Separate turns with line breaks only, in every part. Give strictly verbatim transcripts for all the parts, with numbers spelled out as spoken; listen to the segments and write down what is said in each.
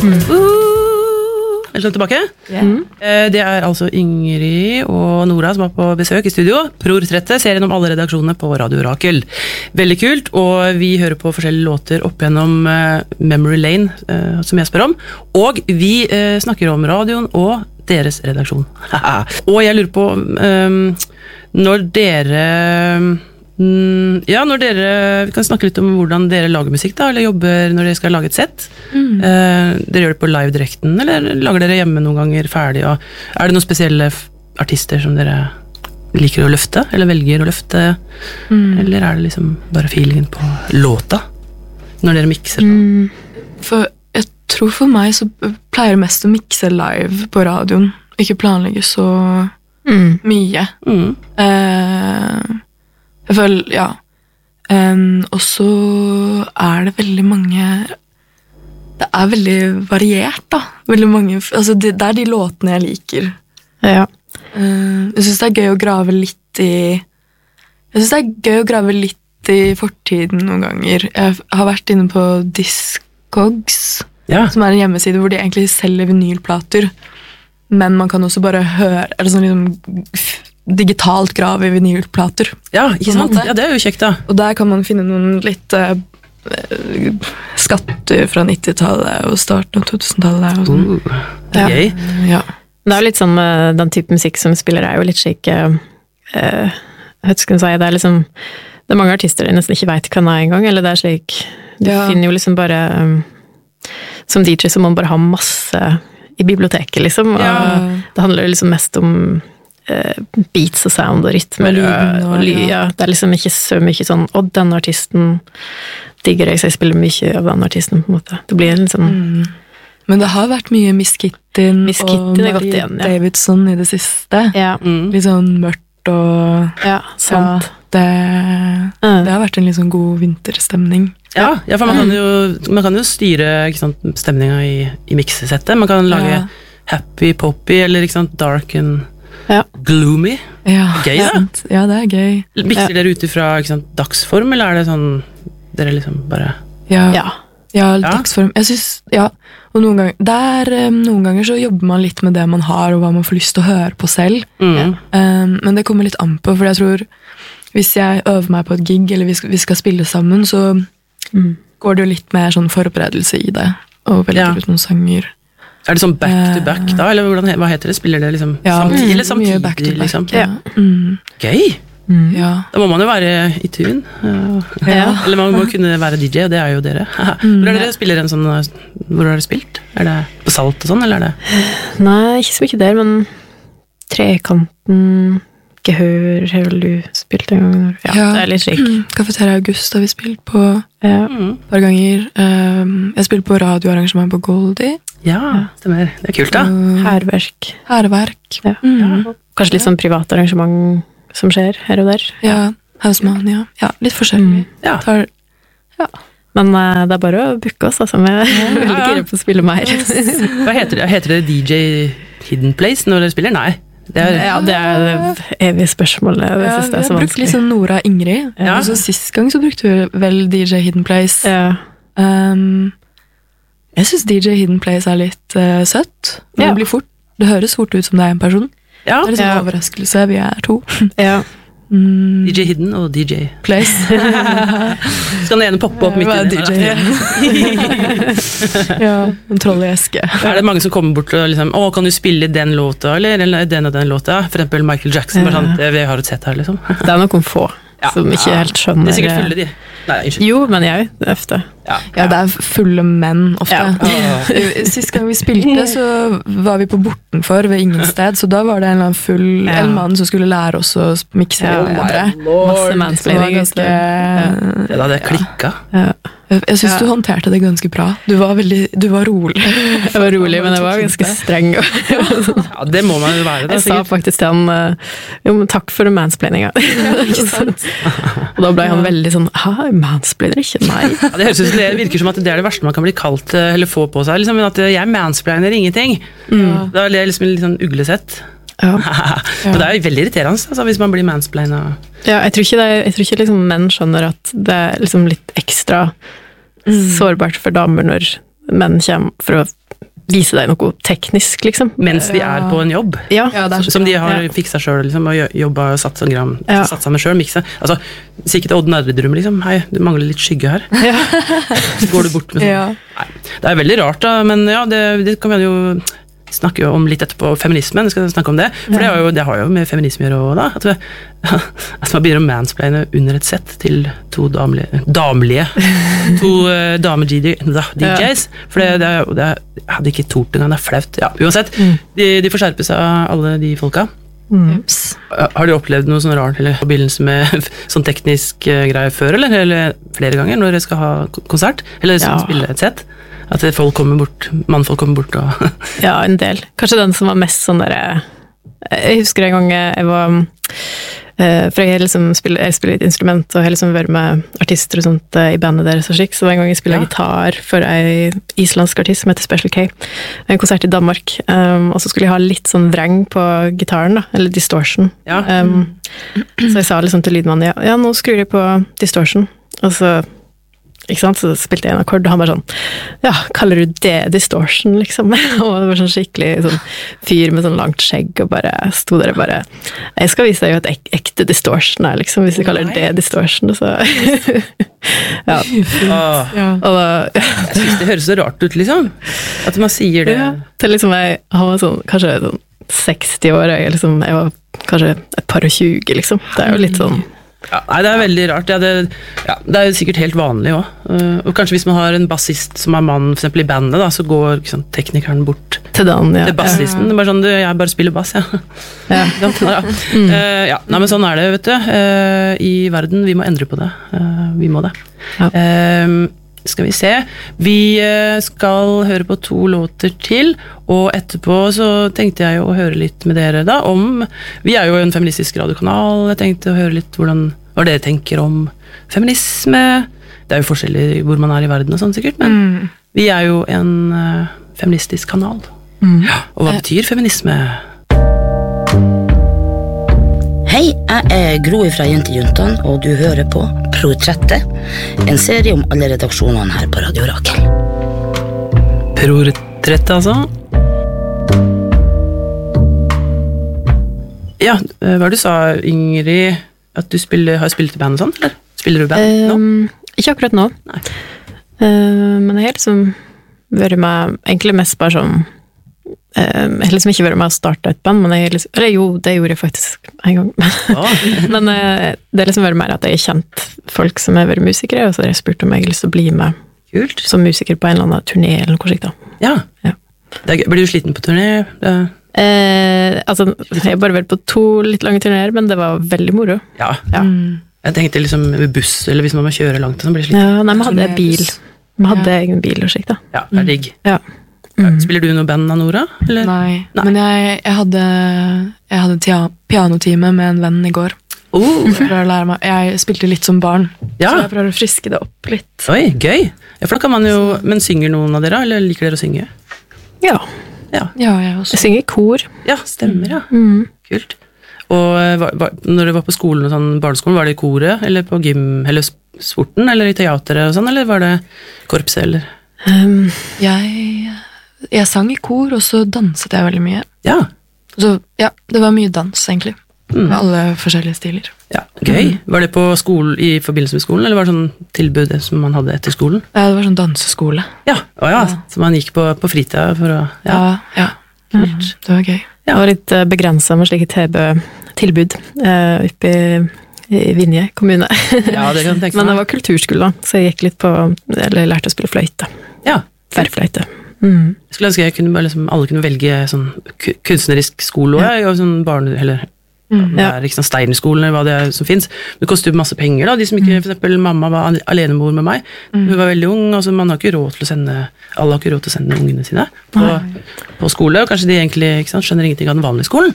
Mm. Uh, velkommen tilbake.
Yeah. Mm.
Det er altså Ingrid og Nora som er på besøk i studio. Prortrettet, serien om alle redaksjonene på Radio Rakel. Veldig kult, og vi hører på forskjellige låter opp gjennom uh, Memory Lane, uh, som jeg spør om. Og vi uh, snakker om radioen og deres redaksjon. Og jeg lurer på, um, når dere... Um, ja, når dere... Vi kan snakke litt om hvordan dere lager musikk da, eller jobber når dere skal lage et sett. Mm. Uh, dere gjør det på live-direkten, eller lager dere hjemme noen ganger ferdig? Og er det noen spesielle artister som dere liker å løfte, eller velger å løfte? Mm. Eller er det liksom bare feelingen på låta, når dere mikser?
Mm. For jeg tror for meg så pleier jeg mest å mikse live på radioen, ikke planlegge så mm. mye. Mm. Uh, jeg føler, ja. Um, og så er det veldig mange... Det er veldig variert, da. Veldig mange, altså det, det er de låtene jeg liker.
Ja.
Uh, jeg synes det er gøy å grave litt i... Jeg synes det er gøy å grave litt i fortiden noen ganger. Jeg har vært inne på Discogs, ja. Som er en hjemmeside hvor de egentlig selger vinylplater, men man kan også bare høre, eller sånn liksom digitalt grav i vinylplater.
Ja, ikke sant? Ja, det er jo kjekt da.
Og der kan man finne noen litt uh, skatter fra nittitallet og starten av to-tusentallet og sånn.
Uh, det er gøy.
Ja. Ja.
Det er jo litt sånn med den type musikk som spiller er jo litt slik uh, uh, jeg skal si, det er liksom det er mange artister jeg nesten ikke vet hva den er engang, eller det er slik du ja. Finner jo liksom bare um, som D J så må man bare ha masse i biblioteket liksom, og ja. Det handler jo liksom mest om uh, beats og sound og rytmer og, og, og ly, ja. Det er liksom ikke så mye sånn, og den artisten digger jeg, så jeg spiller mye av den artisten på en måte, det blir liksom
mm. Men det har vært mye Miss Kittin,
Miss Kittin og Marie igjen, ja.
Davidson i det siste,
ja.
Mm. Litt sånn mørkt og
ja, sant
ja, det, mm. det har vært en litt sånn god vinterstemning.
Ja, ja, for man kan jo, man kan jo styre ikke sant, stemninga i, i miksesettet. Man kan lage ja. Happy, poppy, eller ikke sant, dark and
ja.
Gloomy.
Ja,
gøy, da.
Ja, det er gøy.
Mikser
ja.
dere ut ifra ikke sant, dagsform, eller er det sånn dere liksom bare...
Ja,
ja.
ja dagsform. Jeg synes, ja, og noen ganger, der, um, noen ganger så jobber man litt med det man har, og hva man får lyst til å høre på selv.
Mm.
Um, men det kommer litt an på, for jeg tror, hvis jeg øver meg på et gig, eller vi skal, vi skal spille sammen, så mm. går det jo litt mer sånn forberedelse i det, og velger ja. Ut noen sanger.
Er det sånn back to back da, eller hvordan, hva heter det? Spiller det liksom
ja,
samtidig, eller samtidig?
Mye back to back,
liksom?
Ja. Mm.
Gøy!
Mm. Ja.
Da må man jo være i tun. Ja. Eller man må kunne være D J, og det er jo dere. Hvor er dere spiller en sånn, hvor har dere spilt? Er det på Salt og sånn, eller er det?
Nei, ikke så mye der, men Trekanten... Gehør, har vel du spilt en gang? Ja, ja, det er litt slik.
Cafeteria August har vi spilt på
ja.
Et par ganger. Um, jeg spilte på radioarrangement på Goldie.
Ja, stemmer. Det er kult da.
Herverk.
Herverk.
Ja. Mm. Kanskje litt sånn privat arrangement som skjer her og der.
Ja, Houseman, ja. Ja, litt forskjellig.
Mm. Ja.
Tar, ja.
Men uh, det er bare å booke oss, altså. Vi er veldig gira på å spille mer.
Hva heter det? Heter det D J Hidden Place når dere spiller? Nei.
Det er, ja, det er det evige spørsmålet. Det
ja,
synes det er så
vanskelig. Vi har brukt litt sånn Nora Ingrid. Ja. Så sist gang så brukte vi vel D J Hidden Place.
Ja.
Um, jeg synes D J Hidden Place er litt uh, søtt. Det,
ja.
Blir fort, det høres fort ut som det er en person.
Ja.
Det er litt sånn
ja.
Overraskelse, vi er to.
Ja.
Mm.
D J Hidden og D J
Place.
Skal den ene poppe opp midt i
det? D J ja, en troll i eske.
Er det mange som kommer bort og liksom, å, kan du spille den låta, eller, eller den og den låta? For eksempel Michael Jackson, bare sånn, vi har et sett her, liksom.
Det er noen få ja. Som ikke helt skjønner.
Det er sikkert fulle, de. Nei, ikke.
Jo, men jeg, det er ofte.
Ja, ja, det er fulle menn ofte.
Ja.
Sist gang vi spilte, så var vi på Bortenfor ved ingen sted, så da var det en eller annen full ja. En mann som skulle lære oss å mikse
ja,
bedre.
Masse mansplaining.
Ganske...
Ja, da hadde jeg klikket.
Ja.
Jeg, jeg synes ja. Du håndterte det ganske bra. Du var veldig, du var rolig.
Jeg var rolig, men jeg var ganske streng.
Ja, det må man jo være. Da,
jeg sa faktisk til han, jo, men takk for mansplaininga. Ja, og da ble han ja. Veldig sånn, hæ, mansplainer ikke, nei. Ja,
det høres ut som det virker som at det er det verste man kan bli kalt, eller få på seg, liksom, at jeg mansplainer ingenting. Mm. Da er det liksom litt sånn uglesett.
Ja.
Men det er jo veldig irriterende altså, hvis man blir mansplainer.
Ja, jeg tror ikke, det, jeg tror ikke liksom, menn skjønner at det er liksom litt ekstra mm. sårbart for damer når menn kommer for å vise deg noe teknisk, liksom.
Mens de er på en jobb.
Ja,
Ja, det er så
Som de har
Ja.
fiksa sjøl, liksom, og jobba og satt, sånn gram,
Ja.
satt sammen sjøl. Altså, sikkert til Odd Nerdrum, liksom. Hei, du mangler litt skygge her. Så går du bort med sånn.
Ja.
Nei, det er veldig rart, da, men ja, det, det kan vi jo snakke jo om litt etterpå. Feminismen, skal vi snakke om det? For det har jo, det har jo med feminisme å gjøre også, da. At, vi, at man begynner å mansplaine under et sett til to damelige Damelige. To uh, dame-D Js. For det, det, er jo- det er, jeg hadde ikke tort engang, det er flaut. Ja, uansett. De, de får skjerpe seg av alle de folka.
Ups.
Har du opplevd noe sånn rart eller i forbindelse med sånn teknisk uh, greie før, eller, eller flere ganger når dere skal ha k- konsert? Eller sånn,
Ja.
spille et sett? At folk kommer bort, mannfolk kommer bort og
Ja, en del. Kanskje den som var mest sånn derre Jeg husker en gang jeg var eh, For jeg, liksom spiller, jeg spiller et instrument, og jeg har liksom vært med artister og sånt eh, i bandet deres og slik, så det var en gang jeg spiller
Ja.
gitar for ei islandsk artist som heter Special K. En konsert i Danmark. Um, og så skulle jeg ha litt sånn vreng på gitaren, da, eller distortion.
Ja.
Um, så jeg sa liksom til lydmannen ja, ja, nå skrur jeg på distortion. Og så ikke sant, så spilte jeg en akkord, og han bare sånn ja, kaller du det distortion, liksom? Og det var sånn skikkelig sånn fyr med sånn langt skjegg, og bare sto der og bare jeg skal vise deg jo et ek ekte distortion er, liksom, hvis du kaller det distortion, så ja.
Åh,
Ja.
Og da,
jeg synes det høres så rart ut, liksom. At man sier det.
ja, til liksom jeg, han var sånn, kanskje sånn seksti år, og jeg, liksom, jeg var kanskje et par og tjue, liksom. Det er jo litt sånn
Ja, nei, det er veldig rart. Ja, det, ja, det er jo sikkert helt vanlig òg. Og kanskje hvis man har en bassist som er mann, for eksempel i bandet, da, så går ikke sant, teknikeren bort
til den, ja.
til bassisten. Det er bare sånn, du, jeg bare spiller bass, ja.
Ja.
ja. Eh, ja. Nei, men sånn er det, vet du. Eh, I verden. Vi må endre på det. Eh, vi må det.
Ja.
Eh, skal vi se. Vi eh, skal høre på to låter til, og etterpå så tenkte jeg jo å høre litt med dere da om Vi er jo en feministisk radiokanal. Jeg tenkte å høre litt hvordan, hva dere tenker om feminisme. Det er jo forskjellig hvor man er i verden og sånn sikkert, men
Mm.
vi er jo en eh, feministisk kanal.
Mm.
Ja, og hva betyr feminisme?
Hei, jeg er Gro fra Jentejuntaen, og du hører på Portrettet, en serie om alle redaksjonene her på Radio Rakel.
Portrettet, altså. Ja, eh, hva du sa, Ingrid, at du spiller, har spilt i band og sånn, eller? Spiller du band nå?
Um, ikke akkurat nå.
Nei.
Uh, men jeg har liksom vært med, egentlig mest bare sånn Um, jeg har liksom ikke vært med å starte et band, men jeg har liksom, eller jo, det gjorde jeg faktisk en gang.
Ja.
Men uh, det har liksom vært mer at jeg har kjent folk som har vært musikere, og så har jeg spurt om jeg har lyst til å bli med
Kult.
som musiker på en eller annen turné eller noe slikt da.
Ja.
Ja.
Det er gøy. Blir du sliten på turné? Det,
Eh, altså, jeg har bare vært på to litt lange turnéer, men det var veldig moro.
ja.
Ja,
Mm.
Jeg tenkte liksom med buss, eller hvis man må kjøre langt, så blir det sliten.
ja nei, vi hadde bil.
Turnébuss.
Vi hadde egen bil og slikt da.
Ja, det er digg.
Ja. Mm.
Spiller du noe band, Nora? Eller?
Nei.
Nei.
Men jeg, jeg hadde, jeg hadde tia- pianotime med en venn i går.
Oh,
For å lære meg. Jeg spilte litt som barn,
ja.
så jeg prøver å friske det opp litt.
Oi, gøy. Ja, for da kan man jo, men synger noen av dere, eller liker dere å synge?
Ja,
Ja,
Ja, jeg også.
jeg synger i kor.
ja stemmer, ja.
Mm.
Kult. Og eh, hva- hva- når du var på skolen og sånn, barneskolen, var det i koret, eller på gym, eller s- sporten, eller i teateret og sånn, eller var det korpset, eller?
Um,
Jeg, jeg sang i kor, og så danset jeg veldig mye.
Ja,
Så ja, det var mye dans, egentlig.
Mm.
Med alle forskjellige stiler.
ja, gøy. Var det på skolen, i forbindelse med skolen, eller var det sånn tilbud som man hadde etter skolen?
Ja, det var sånn danseskole.
Ja, å ja,
Ja.
så man gikk på, på fritida for å, ja.
Ja, ja. Kult. Det var gøy.
Det var litt eh, begrenset med slike T B-tilbud uh, oppe i, i Vinje kommune.
Ja, det kan jeg tenke
Men det
meg.
var kulturskole, da, så jeg gikk litt på, eller lærte å spille fløyte.
Ja,
Tverrfløyte. Mm.
jeg skulle ønske jeg kunne, bare liksom, alle kunne velge sånn ku- kunstnerisk skole, og, og sånn barne, eller
Mm.
det er ikke sånn Steinerskolen eller hva det er som finnes. Det koster jo masse penger da, de som ikke, for eksempel mamma var al- alenemor med meg, hun var veldig ung, altså man har ikke råd til å sende, alle har ikke råd til å sende ungene sine på, på skole, og kanskje de egentlig ikke sant, skjønner ingenting av den vanlige skolen.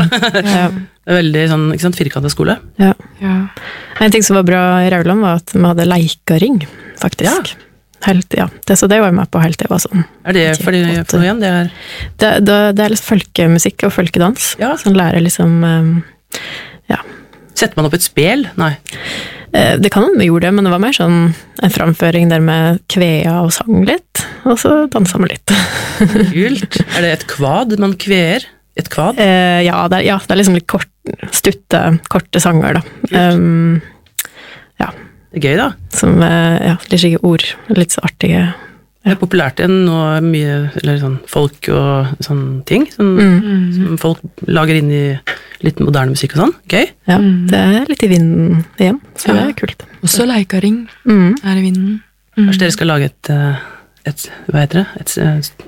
Ja.
Det er veldig sånn, ikke sant, firkantet skole.
Ja.
Ja.
En ting som var bra i Rauland var at vi hadde leikaring, faktisk. Helt, ja. Det, så det var jeg med på helt til jeg var sånn.
Er det for, det, for noe igjen? Det er,
Det, det, det er litt folkemusikk og folkedans,
Ja.
som lærer liksom, um, ja.
setter man opp et spel? Nei.
Det kan hende vi gjorde det, men det var mer sånn en framføring der med kvea og sang litt, og så dansa vi litt.
Kult. Er det et kvad man kveer? Et kvad?
Eh, ja, det er, ja, det er liksom litt kort, stutte, korte sanger, da. Um, ja.
Det er gøy, da.
Som, ja, litt ikke ord, litt så artige.
Det er populært igjen nå, mye eller sånn folk og sånne ting, sånn, mm. som folk lager inn i litt moderne musikk og sånn. Gøy.
Ja, det er litt i vinden igjen, så ja. Det er kult.
Også leikaring mm. er i vinden.
Mm. Kanskje dere skal lage et, et hva heter det? Et, et,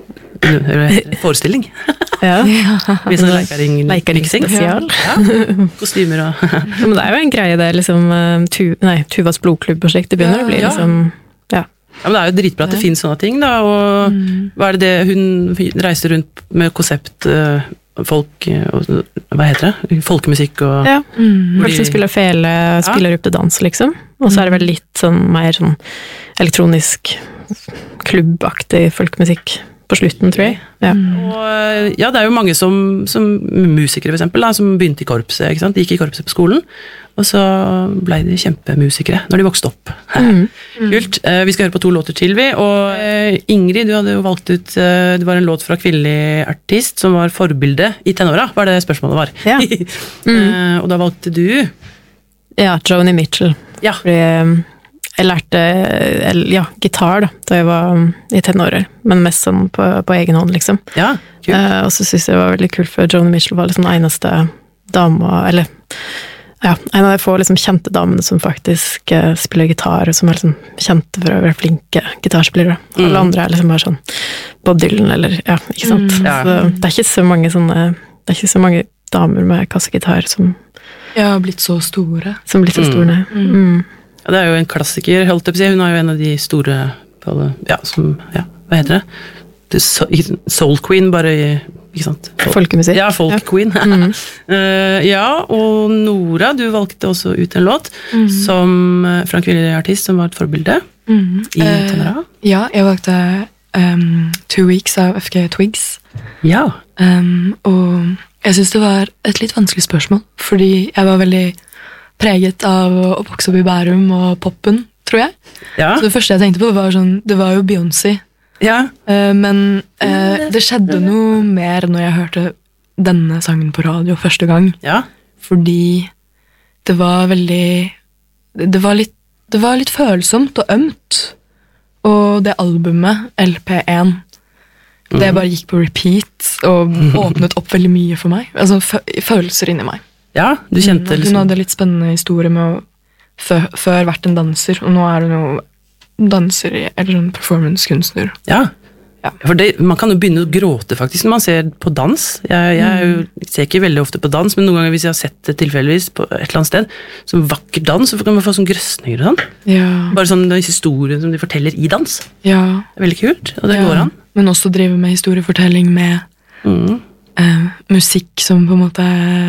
et forestilling.
Ja.
Vi sånn leikaring
Leikaring spesial.
Ja. Kostymer og
ja, men det er jo en greie det, liksom tu, nei, Tuvas blodklubb og slikt, det begynner ja, å bli ja. liksom ja.
Ja, men det er jo dritbra at det ja. finnes sånne ting, da, og mm. hva er det det, hun reiser rundt med konsept, uh, folk, uh, hva heter det, folkemusikk og...
Ja, mm. folk som spiller fele, spiller ja. Opp til dans, liksom, og så er det vel litt sånn, mer sånn elektronisk, klubbaktig folkemusikk på slutten, tror jeg. Ja.
Mm. Og ja, det er jo mange som, som musikere, for eksempel, da, som begynte i korpset, ikke sant, de gikk i korpset på skolen, og så ble de kjempemusikere når de vokste opp. Mm. Kult. Eh, vi skal høre på to låter til, vi. Og eh, Ingrid, du hadde jo valgt ut eh, det var en låt fra kvinnelig artist som var forbilde i tenåra, var det spørsmålet var.
Ja. Mm.
eh, og da valgte du
Ja, Joni Mitchell.
Ja.
Fordi jeg lærte ja, gitar da, da jeg var i tenårer, men mest sånn på, på egen hånd, liksom.
Ja, kult.
Eh, og så synes jeg det var veldig kult, for Joni Mitchell var liksom den eneste dama, eller ja, en av de få liksom kjente damene som faktisk uh, spiller gitar, og som er liksom kjente for å være flinke gitarspillere. Mm. Alle andre er liksom bare sånn Bob Dylan, eller ja, ikke sant? Mm. Ja. Så det er ikke så mange sånne, det er ikke så mange damer med kassegitar som
ja, har blitt så store.
Som blitt så store. Mm. Mm.
Ja, det er jo en klassiker, holdt jeg på å si. Hun er jo en av de store, ja, som, ja, hva heter det? The Soul Queen, bare i ikke sant?
Folk. Folkemusikk.
Ja, folk ja. Queen. Mm. uh, ja, og Nora, du valgte også ut en låt mm. som, fra en kvinnelig artist som var et forbilde mm. i uh, tenåra.
Ja, jeg valgte um, Two Weeks av F K Twigs.
Ja.
Um, og jeg synes det var et litt vanskelig spørsmål, fordi jeg var veldig preget av å vokse opp i Bærum og poppen, tror jeg.
Ja.
Så det første jeg tenkte på var sånn, det var jo Beyoncé.
Ja.
Uh, men uh, det skjedde noe mer når jeg hørte denne sangen på radio første gang.
Ja.
Fordi det var veldig det var, litt, det var litt følsomt og ømt. Og det albumet, L P én, mm. det bare gikk på repeat og åpnet opp veldig mye for meg. Altså følelser inni meg.
Ja, du kjente liksom...
Hun hadde litt spennende historie med å før, før vært en danser, og nå er hun jo danser eller en performance-kunstner.
Ja, ja. For det, man kan jo begynne å gråte faktisk når man ser på dans. Jeg, jeg mm. ser ikke veldig ofte på dans, men noen ganger hvis jeg har sett det tilfeldigvis på et eller annet sted, som vakker dans, så kan man få sånn grøsninger og sånn.
Ja.
Bare sånn historien som de forteller i dans.
Ja.
Det er veldig kult, og det
ja.
går an.
Men også drive med historiefortelling med mm. eh, musikk som på en måte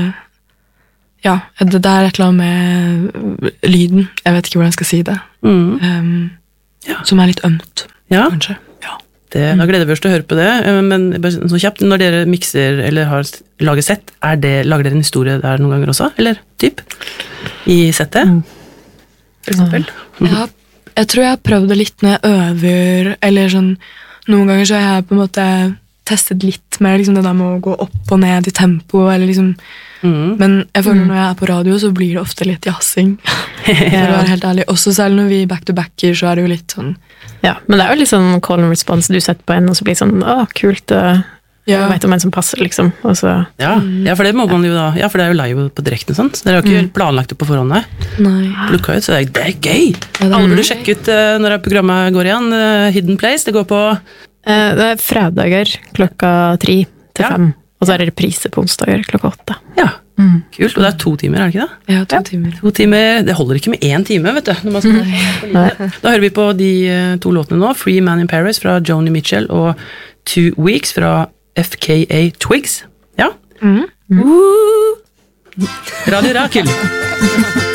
ja, det er et eller annet med lyden. Jeg vet ikke hvordan jeg skal si det. Mm. Um, Ja. Som er litt ømt,
ja.
kanskje. Ja.
Det, da gleder vi oss til å høre på det, men så kjapt, når dere mikser eller har laget sett, er det, lager dere en historie der noen ganger også, eller typ? I settet, mm. for eksempel?
Mm. Ja, jeg tror jeg har prøvd det litt når jeg øver, eller sånn, noen ganger så har jeg på en måte testet litt mer liksom det der med å gå opp og ned i tempo, eller liksom, mm. men jeg føler når jeg er på radio, så blir det ofte litt jassing. For å være helt ærlig. Også selv når vi back-to-backer, så er det jo litt sånn...
Ja, men det er jo litt sånn call and response, du setter på en, og så blir det sånn, å, kult, uh, ja. Jeg vet om en som passer, liksom. Og så,
ja, ja, for det må man jo da, ja, for det er jo live på direkten, sånn, så dere har ikke mm. planlagt det på forhånd, nei.
Nei.
Plukket ut, så det er, det er gøy. Ja, det Alle burde sjekke ut uh, når programmet går igjen, uh, Hidden Place, det går på...
Uh, det er fredager klokka tre til ja. fem, og så er det reprise på onsdager klokka åtte.
Ja. Mm. Kult, og det er to timer, er det ikke det?
Ja, to
ja.
timer.
To timer, det holder ikke med én time, vet du. Når man skal mm. Da hører vi på de to låtene nå, Free Man in Paris fra Joni Mitchell og Two Weeks fra F K Twigs. Ja? Mm. Mm. Radio Rakel.